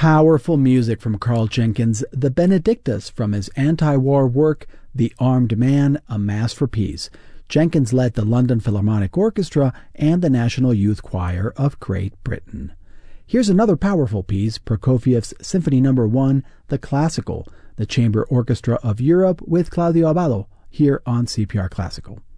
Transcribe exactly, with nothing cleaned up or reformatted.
Powerful music from Karl Jenkins, the Benedictus from his anti-war work, The Armed Man, A Mass for Peace. Jenkins led the London Philharmonic Orchestra and the National Youth Choir of Great Britain. Here's another powerful piece, Prokofiev's Symphony Number one, The Classical, the Chamber Orchestra of Europe with Claudio Abbado, here on C P R Classical.